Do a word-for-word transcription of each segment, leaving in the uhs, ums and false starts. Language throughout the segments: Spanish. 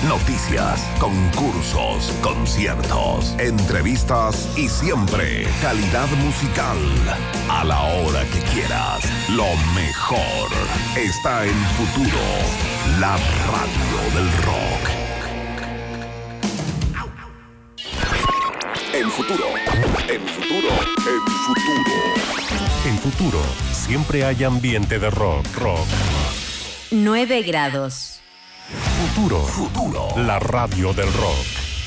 Noticias, concursos, conciertos, entrevistas y siempre calidad musical. A la hora que quieras, lo mejor está en Futuro, la radio del rock. En Futuro, en Futuro, en Futuro. En Futuro, siempre hay ambiente de rock, rock. nueve grados. Futuro, Futuro, la radio del rock.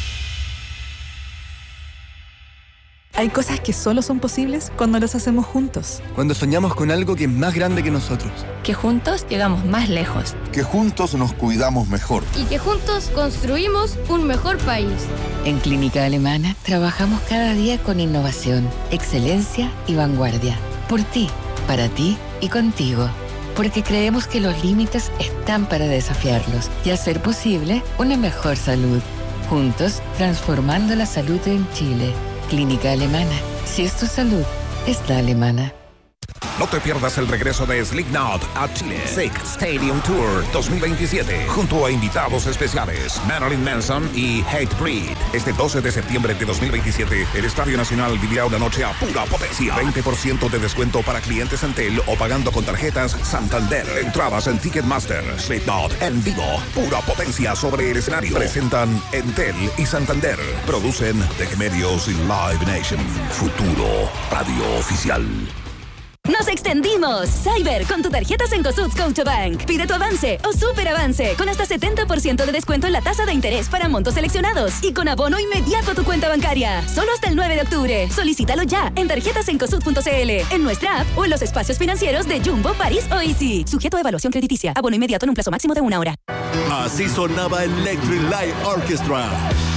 Hay cosas que solo son posibles cuando las hacemos juntos. Cuando soñamos con algo que es más grande que nosotros. Que juntos llegamos más lejos. Que juntos nos cuidamos mejor. Y que juntos construimos un mejor país. En Clínica Alemana trabajamos cada día con innovación, excelencia y vanguardia. Por ti, para ti y contigo. Porque creemos que los límites están para desafiarlos y hacer posible una mejor salud. Juntos, transformando la salud en Chile. Clínica Alemana. Si es tu salud, es la alemana. No te pierdas el regreso de Slipknot a Chile. Sick Stadium Tour dos mil veintisiete. Junto a invitados especiales Marilyn Manson y Hatebreed. Este doce de septiembre de dos mil veintisiete, el Estadio Nacional vivirá una noche a pura potencia. veinte por ciento de descuento para clientes Entel o pagando con tarjetas Santander. Entradas en Ticketmaster. Slipknot en vivo. Pura potencia sobre el escenario. Presentan Entel y Santander. Producen Tech Medios y Live Nation. Futuro Radio Oficial. ¡Nos extendimos! Cyber, con tu tarjeta Cencosud Scotiabank. Pide tu avance o super avance con hasta setenta por ciento de descuento en la tasa de interés para montos seleccionados y con abono inmediato a tu cuenta bancaria. Solo hasta el nueve de octubre. Solicítalo ya en tarjetas cencosud punto c l, en nuestra app o en los espacios financieros de Jumbo, París o Easy. Sujeto a evaluación crediticia. Abono inmediato en un plazo máximo de una hora. Así sonaba Electric Light Orchestra.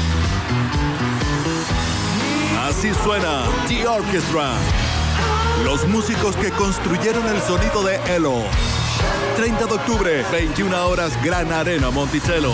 Así suena The Orchestra. Los músicos que construyeron el sonido de Elo. treinta de octubre, veintiuna horas, Gran Arena Monticello.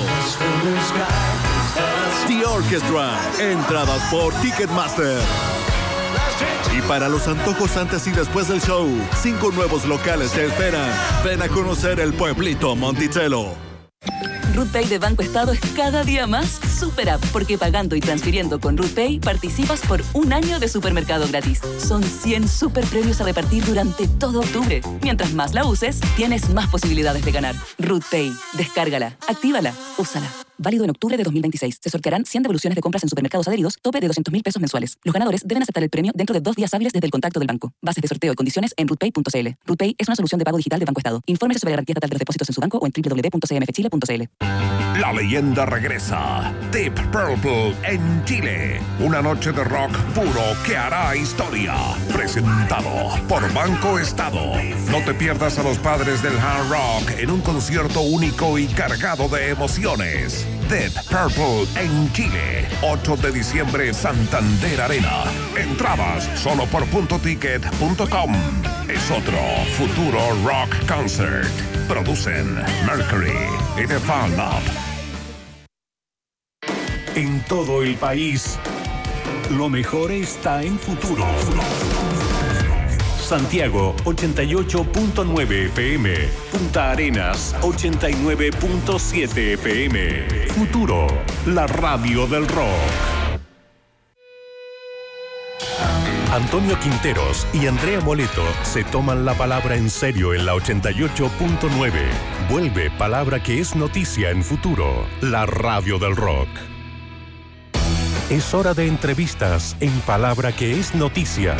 The Orchestra. Entradas por Ticketmaster. Y para los antojos antes y después del show, cinco nuevos locales te esperan. Ven a conocer el pueblito Monticello. RootPay de Banco Estado es cada día más super app, porque pagando y transfiriendo con RootPay participas por un año de supermercado gratis. Son cien super premios a repartir durante todo octubre. Mientras más la uses, tienes más posibilidades de ganar. RootPay, descárgala, actívala, úsala. Válido en octubre de dos mil veintiséis. Se sortearán cien devoluciones de compras en supermercados adheridos, tope de doscientos mil pesos mensuales. Los ganadores deben aceptar el premio dentro de dos días hábiles desde el contacto del banco. Bases de sorteo y condiciones en rootpay punto c l. RootPay es una solución de pago digital de Banco Estado. Infórmese sobre la garantía estatal de los depósitos en su banco o en doble u doble u doble u punto c m f chile punto c l. La leyenda regresa. Deep Purple en Chile. Una noche de rock puro que hará historia. Presentado por Banco Estado. No te pierdas a los padres del hard rock en un concierto único y cargado de emociones. Deep Purple en Chile. ocho de diciembre, Santander Arena. Entradas solo por punto ticket punto com. Es otro Futuro Rock Concert. Producen Mercury y The Fan Up. En todo el país, lo mejor está en Futuro. Santiago ochenta y ocho punto nueve F M, Punta Arenas ochenta y nueve punto siete F M. Futuro, la radio del rock. Antonio Quinteros y Andrea Moleto se toman la palabra en serio en la ochenta y ocho punto nueve. Vuelve Palabra que es noticia en Futuro, la radio del rock. Es hora de entrevistas en Palabra que es noticia.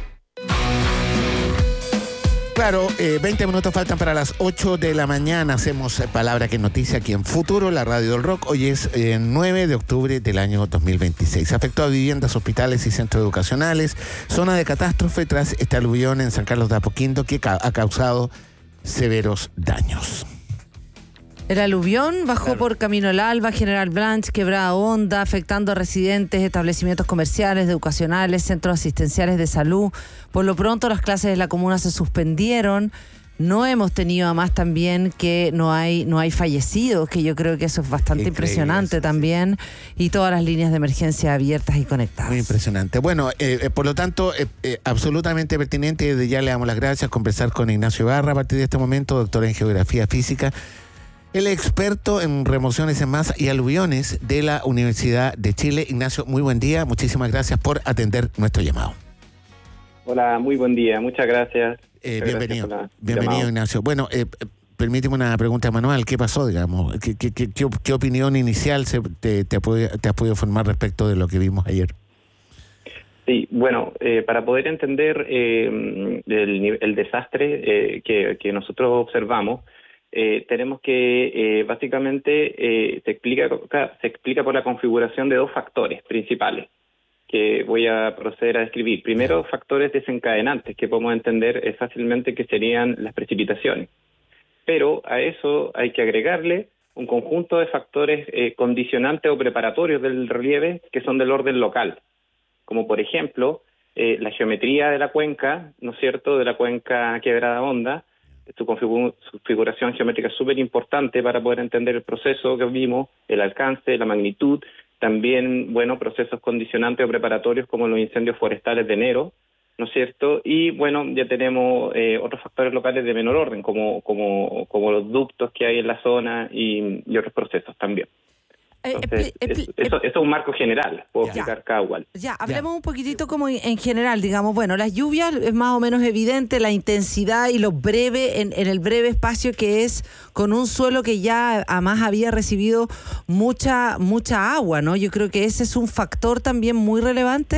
Claro, eh, veinte minutos faltan para las ocho de la mañana. Hacemos eh, Palabra que noticia aquí en Futuro, la radio del rock. Hoy es eh, nueve de octubre del año dos mil veintiséis. Afectó a viviendas, hospitales y centros educacionales. Zona de catástrofe tras este aluvión en San Carlos de Apoquindo que ca- ha causado severos daños. El aluvión bajó claro. por Camino al Alba, General Blanch, Quebrada Honda, afectando a residentes, establecimientos comerciales, educacionales, centros asistenciales de salud. Por lo pronto las clases de la comuna se suspendieron. No hemos tenido además también que no hay no hay fallecidos, que yo creo que eso es bastante Increíble, impresionante sí, también, sí. Y todas las líneas de emergencia abiertas y conectadas. Muy impresionante. Bueno, eh, eh, por lo tanto, eh, eh, absolutamente pertinente, desde ya le damos las gracias, conversar con Ignacio Ibarra a partir de este momento, doctor en Geografía Física. El experto en remociones en masa y aluviones de la Universidad de Chile. Ignacio, muy buen día. Muchísimas gracias por atender nuestro llamado. Hola, muy buen día. Muchas gracias. Eh, Muchas bienvenido. gracias Bienvenido, llamado. Ignacio. Bueno, eh, permíteme una pregunta manual. ¿Qué pasó, digamos? ¿Qué, qué, qué, qué, qué opinión inicial se, te, te, ha podido, te has podido formar respecto de lo que vimos ayer? Sí, bueno, eh, para poder entender eh, el, el desastre eh, que, que nosotros observamos, eh, tenemos que eh, básicamente eh, se explica se explica por la configuración de dos factores principales que voy a proceder a describir. Primero, factores desencadenantes que podemos entender eh, fácilmente que serían las precipitaciones. Pero a eso hay que agregarle un conjunto de factores eh, condicionantes o preparatorios del relieve que son del orden local, como por ejemplo eh, la geometría de la cuenca, ¿no es cierto?, de la cuenca Quebrada Honda. Su, configu- su configuración geométrica es súper importante para poder entender el proceso que vimos, el alcance, la magnitud, también, bueno, procesos condicionantes o preparatorios como los incendios forestales de enero, ¿no es cierto? Y, bueno, ya tenemos eh, otros factores locales de menor orden, como, como, como los ductos que hay en la zona y, y otros procesos también. Entonces, Eh, eso, eso, eso es un marco general, puedo explicar cada cual. Ya, hablemos ya. un poquitito como en general, digamos, bueno, las lluvias es más o menos evidente, la intensidad y lo breve, en, en el breve espacio que es con un suelo que ya además había recibido mucha, mucha agua, ¿no? Yo creo que ese es un factor también muy relevante.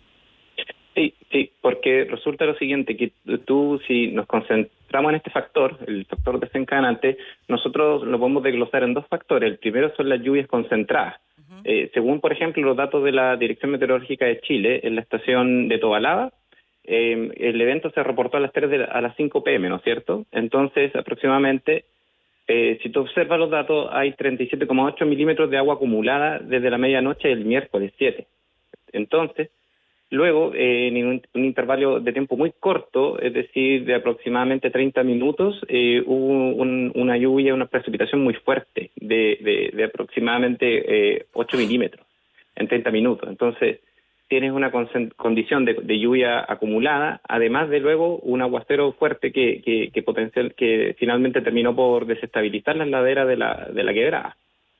Sí, sí, porque resulta lo siguiente, que tú, si nos concentramos en este factor, el factor desencadenante, nosotros lo podemos desglosar en dos factores. El primero son las lluvias concentradas. Uh-huh. Eh, según, por ejemplo, los datos de la Dirección Meteorológica de Chile, en la estación de Tobalaba, eh, el evento se reportó a las tres de la, a las cinco pe eme, ¿no es cierto? Entonces, aproximadamente, eh, si tú observas los datos, hay treinta y siete coma ocho milímetros de agua acumulada desde la medianoche del miércoles siete. Entonces, luego, eh, en un, un intervalo de tiempo muy corto, es decir, de aproximadamente treinta minutos, eh, hubo un, una lluvia, una precipitación muy fuerte de, de, de aproximadamente eh, ocho milímetros en treinta minutos. Entonces, tienes una condición de, de lluvia acumulada, además de luego un aguacero fuerte que, que, que, potencial, que finalmente terminó por desestabilizar las laderas de la, de la quebrada.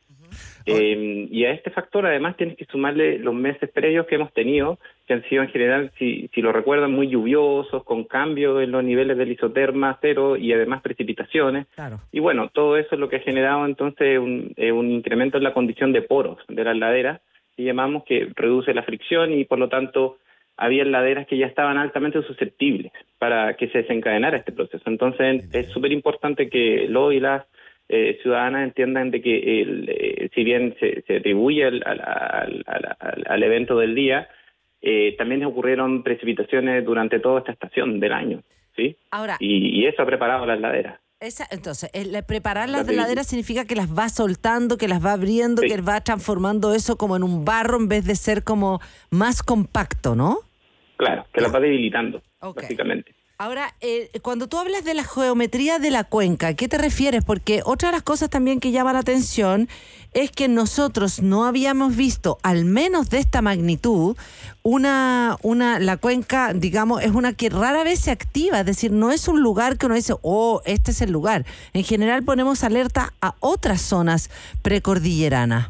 Eh, y a este factor además tienes que sumarle los meses previos que hemos tenido, que han sido en general, si, si lo recuerdan, muy lluviosos, con cambios en los niveles del isoterma cero y además precipitaciones. Claro. Y bueno, todo eso es lo que ha generado entonces un, eh, un incremento en la condición de poros de las laderas, que llamamos que reduce la fricción y por lo tanto había laderas que ya estaban altamente susceptibles para que se desencadenara este proceso. Entonces es súper importante que los y las Eh, ciudadanas entiendan de que el, eh, si bien se, se atribuye al, al, al, al, al evento del día, eh, también ocurrieron precipitaciones durante toda esta estación del año, ¿sí? Ahora, y, y eso ha preparado las laderas. Esa, entonces, el preparar las laderas significa que las va soltando, que las va abriendo, sí. que va transformando eso como en un barro en vez de ser como más compacto, ¿no? Claro, que las va debilitando, okay. básicamente. Ahora, eh, cuando tú hablas de la geometría de la cuenca, ¿a qué te refieres? Porque otra de las cosas también que llama la atención es que nosotros no habíamos visto, al menos de esta magnitud, una, una, la cuenca, digamos, es una que rara vez se activa, es decir, no es un lugar que uno dice, oh, este es el lugar. En general ponemos alerta a otras zonas precordilleranas.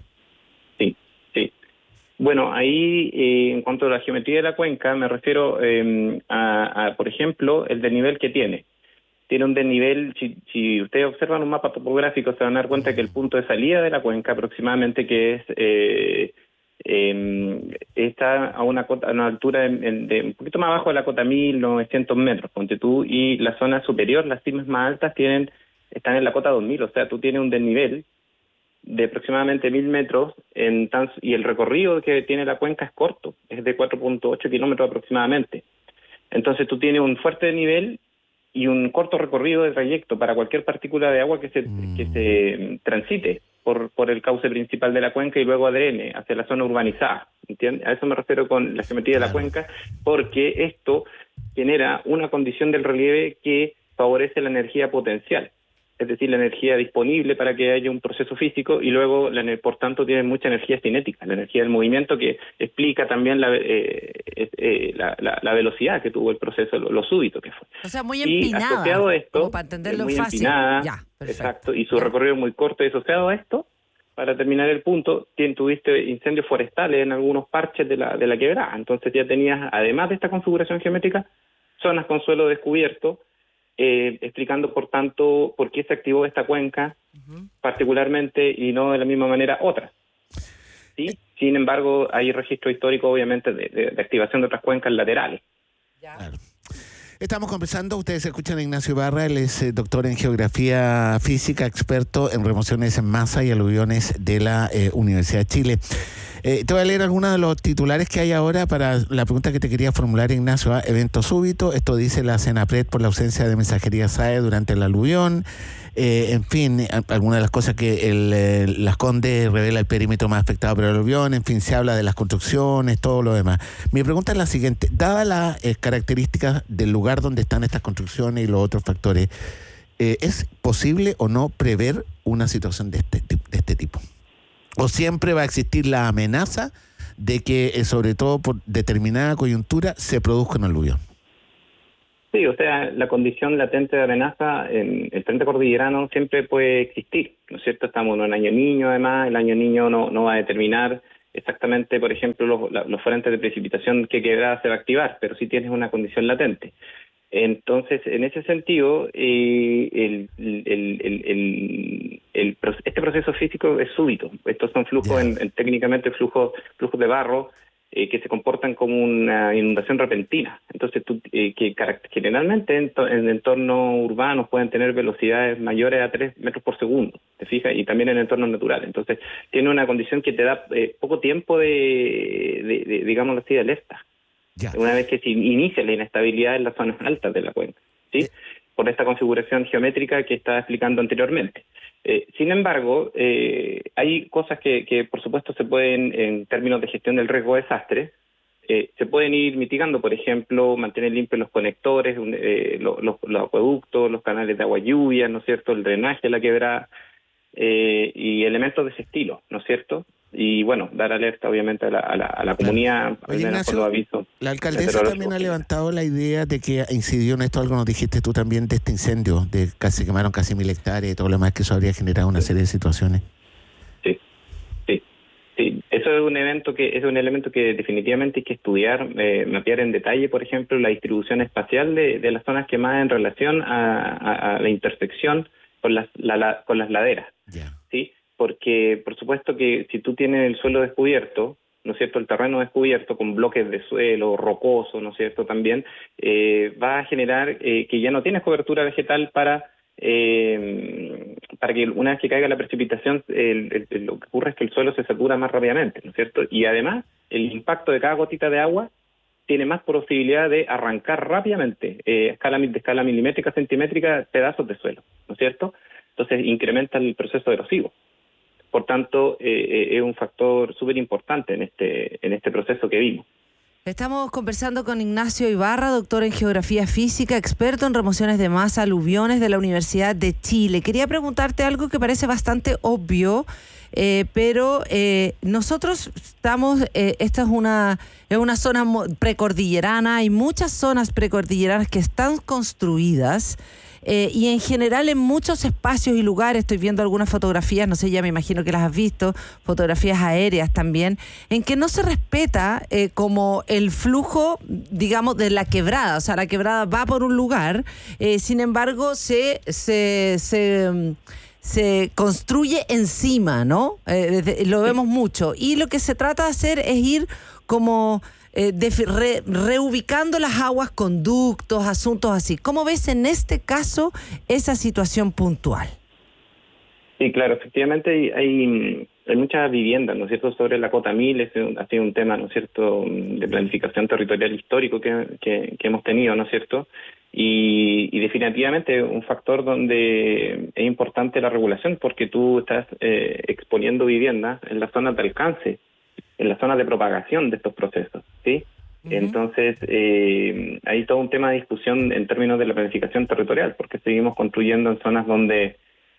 Bueno, ahí eh, en cuanto a la geometría de la cuenca, me refiero eh, a, a, por ejemplo, el desnivel que tiene. Tiene un desnivel, si, si ustedes observan un mapa topográfico, se van a dar cuenta que el punto de salida de la cuenca aproximadamente que es eh, eh, está a una, cota, a una altura de, de un poquito más abajo de la cota mil novecientos metros, ponte tú, y la zona superior, las cimas más altas, tienen están en la cota dos mil, o sea, tú tienes un desnivel de aproximadamente mil metros en tan, y el recorrido que tiene la cuenca es corto, es de cuatro punto ocho kilómetros aproximadamente. Entonces tú tienes un fuerte desnivel y un corto recorrido de trayecto para cualquier partícula de agua que se mm. que se transite por por el cauce principal de la cuenca y luego drene hacia la zona urbanizada, ¿entiendes? A eso me refiero con la geometría claro. de la cuenca, porque esto genera una condición del relieve que favorece la energía potencial. es decir, la energía disponible para que haya un proceso físico, y luego, la, por tanto, tiene mucha energía cinética, la energía del movimiento, que explica también la, eh, eh, la, la, la velocidad que tuvo el proceso, lo, lo súbito que fue. O sea, muy empinada, y asociado a esto, como para entenderlo muy fácil. Empinada, ya, exacto, y su ya. recorrido muy corto, y asociado a esto, para terminar el punto, tuviste incendios forestales en algunos parches de la, de la quebrada. Entonces ya tenías, además de esta configuración geométrica, zonas con suelo descubierto, eh, explicando, por tanto, por qué se activó esta cuenca uh-huh. particularmente y no de la misma manera otras. ¿Sí? Sin embargo, hay registro histórico, obviamente, de, de, de activación de otras cuencas laterales. Ya. Claro. Estamos conversando, ustedes escuchan a Ignacio Ibarra, él es eh, doctor en geografía física, experto en remociones en masa y aluviones de la eh, Universidad de Chile. Eh, te voy a leer algunos de los titulares que hay ahora para la pregunta que te quería formular, Ignacio. ¿eh? Evento súbito, esto dice la Senapred por la ausencia de mensajería S A E durante el aluvión. Eh, en fin, algunas de las cosas que el, eh, Las Condes revela el perímetro más afectado por el aluvión, en fin, se habla de las construcciones, todo lo demás. Mi pregunta es la siguiente, dadas las eh, características del lugar donde están estas construcciones y los otros factores, eh, ¿es posible o no prever una situación de este, de este tipo? ¿O siempre va a existir la amenaza de que, eh, sobre todo por determinada coyuntura, se produzca un aluvión? Sí, o sea, la condición latente de amenaza en el frente cordillerano siempre puede existir, ¿no es cierto? Estamos en un año niño, además, el año niño no, no va a determinar exactamente, por ejemplo, los, los frentes de precipitación que quebrada se va a activar, pero sí tienes una condición latente. Entonces, en ese sentido, eh, el, el, el, el, el, el, este proceso físico es súbito. Estos son flujos, yeah. en, en, técnicamente flujos, flujos de barro, Eh, que se comportan como una inundación repentina. Entonces, tú, eh, que generalmente en, to en entornos urbanos pueden tener velocidades mayores a tres metros por segundo, ¿te fijas? Y también en entornos naturales. Entonces, tiene una condición que te da eh, poco tiempo de, de, de digamos así, de alerta. Ya. Una vez que se inicia la inestabilidad en las zonas altas de la cuenca, ¿sí? Eh. Por esta configuración geométrica que estaba explicando anteriormente. Eh, sin embargo, eh, hay cosas que, que, por supuesto, se pueden, en términos de gestión del riesgo de desastre, eh, se pueden ir mitigando. Por ejemplo, mantener limpios los conectores, eh, los, los, los acueductos, los canales de agua lluvia, ¿no es cierto?, el drenaje de la quebrada, eh, y elementos de ese estilo, ¿no es cierto? Y bueno, dar alerta obviamente a la, a la, a la comunidad. Oye, Ignacio, avisos, la alcaldesa también ha levantado la idea de que incidió en esto, algo nos dijiste tú también, de este incendio, de casi quemaron casi mil hectáreas y todo lo demás, que eso habría generado una serie de situaciones. Sí, sí, sí. Eso es un evento que es un elemento que definitivamente hay que estudiar, eh, mapear en detalle, por ejemplo, la distribución espacial de, de las zonas quemadas en relación a, a, a la intersección con las, la, la, con las laderas, yeah. ¿sí? Porque, por supuesto que si tú tienes el suelo descubierto, ¿no es cierto?, el terreno descubierto con bloques de suelo, rocoso, ¿no es cierto?, también eh, va a generar eh, que ya no tienes cobertura vegetal para eh, para que una vez que caiga la precipitación, el, el, el, lo que ocurre es que el suelo se satura más rápidamente, ¿no es cierto? Y además, el impacto de cada gotita de agua tiene más posibilidad de arrancar rápidamente, eh, escala, de escala milimétrica, centimétrica, pedazos de suelo, ¿no es cierto? Entonces, incrementa el proceso erosivo. Por tanto, eh, es un factor súper importante en este, en este proceso que vimos. Estamos conversando con Ignacio Ibarra, doctor en Geografía Física, experto en remociones de masa, aluviones de la Universidad de Chile. Quería preguntarte algo que parece bastante obvio, eh, pero eh, nosotros estamos, eh, esta es una, es una zona precordillerana, hay muchas zonas precordilleranas que están construidas, Eh, y en general en muchos espacios y lugares, estoy viendo algunas fotografías, no sé, ya me imagino que las has visto, fotografías aéreas también, en que no se respeta eh, como el flujo, digamos, de la quebrada. O sea, la quebrada va por un lugar, eh, sin embargo, se... se, se se construye encima, ¿no? Eh, de, lo vemos mucho. Y lo que se trata de hacer es ir como eh, de, re, reubicando las aguas, conductos, asuntos así. ¿Cómo ves en este caso esa situación puntual? Sí, claro, efectivamente hay, hay, hay muchas viviendas, ¿no es cierto?, sobre la cota mil, es un, ha sido un tema, ¿no es cierto?, de planificación territorial histórico que, que, que hemos tenido, ¿no es cierto?, Y, y definitivamente un factor donde es importante la regulación, porque tú estás eh, exponiendo viviendas en las zonas de alcance, en las zonas de propagación de estos procesos, ¿sí? Uh-huh. Entonces, eh, hay todo un tema de discusión en términos de la planificación territorial, porque seguimos construyendo en zonas donde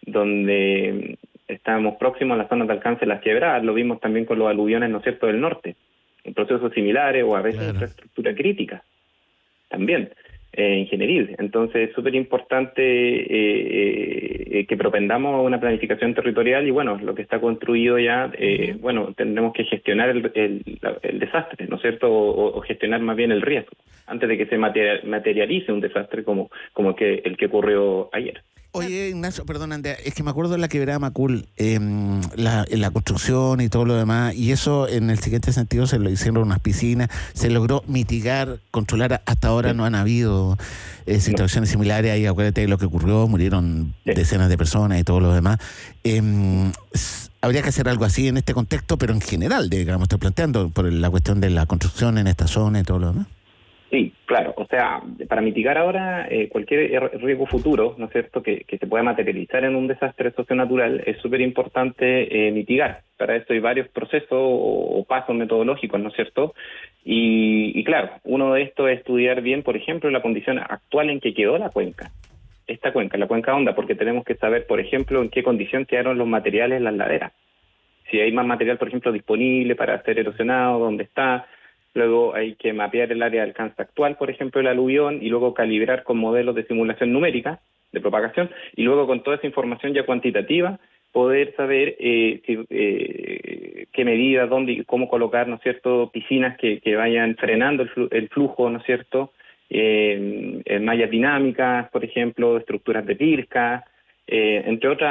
donde estamos próximos a las zonas de alcance de las quebradas. Lo vimos también con los aluviones, ¿no es cierto?, del norte, en procesos similares o a veces claro. infraestructura crítica también. Eh, ingenieriles. Entonces es súper importante eh, eh, que propendamos a una planificación territorial y bueno, lo que está construido ya, eh, uh-huh. bueno, tendremos que gestionar el, el, el desastre, ¿no es cierto? O, o gestionar más bien el riesgo, antes de que se materialice un desastre como, como que, el que ocurrió ayer. Oye, Ignacio, perdón, Andrea, es que me acuerdo de la quebrada Macul, eh, la, la construcción y todo lo demás, y eso en el siguiente sentido se lo hicieron unas piscinas, se logró mitigar, controlar, hasta ahora sí. no han habido eh, situaciones no. similares, ahí acuérdate de lo que ocurrió, murieron sí. decenas de personas y todo lo demás. Eh, habría que hacer algo así en este contexto, pero en general, digamos, estoy planteando, por la cuestión de la construcción en esta zona y todo lo demás. Sí, claro, o sea, para mitigar ahora eh, cualquier riesgo futuro, ¿no es cierto?, que, que se pueda materializar en un desastre socionatural, es súper importante eh, mitigar. Para esto hay varios procesos o, o pasos metodológicos, ¿no es cierto? Y, y claro, uno de estos es estudiar bien, por ejemplo, la condición actual en que quedó la cuenca. Esta cuenca, la cuenca Honda, porque tenemos que saber, por ejemplo, en qué condición quedaron los materiales en las laderas. Si hay más material, por ejemplo, disponible para ser erosionado, dónde está. Luego hay que mapear el área de alcance actual, por ejemplo, el aluvión, y luego calibrar con modelos de simulación numérica, de propagación, y luego con toda esa información ya cuantitativa, poder saber eh, si, eh, qué medidas, dónde y cómo colocar, ¿no es cierto?, piscinas que, que vayan frenando el, flu- el flujo, ¿no es cierto?, eh, mallas dinámicas, por ejemplo, estructuras de pirca, eh, entre otras